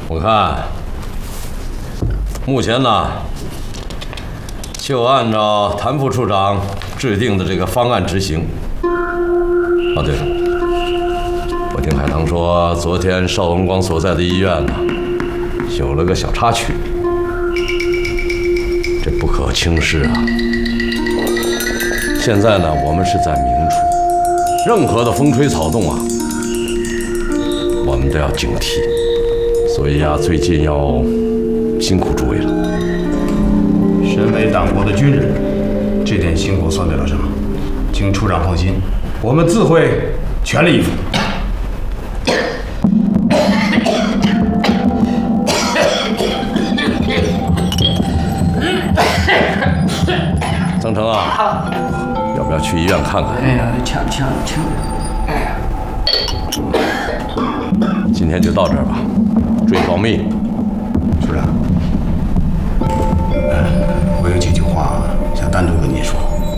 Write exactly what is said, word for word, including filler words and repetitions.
我看，目前呢，就按照谭副处长制定的这个方案执行。哦，对了，我听海棠说，昨天邵文光所在的医院呢，有了个小插曲，这不可轻视啊。现在呢，我们是在明处，任何的风吹草动啊，我们都要警惕。 所以啊，最近要辛苦诸位了。 身为党国的军人，这点辛苦算得了什么？请处长放心，我们自会全力以赴。 曾成啊，要不要去医院看看？ 哎呀，抢抢抢！哎， 今天就到这儿吧。注意保密， 处长。